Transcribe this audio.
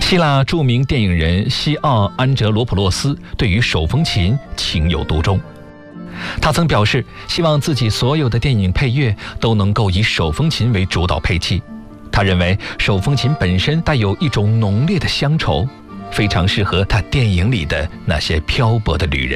希腊著名电影人西奥·安哲罗普洛斯对于手风琴情有独钟。他曾表示，希望自己所有的电影配乐都能够以手风琴为主导配器。他认为手风琴本身带有一种浓烈的乡愁，非常适合他电影里的那些漂泊的旅人。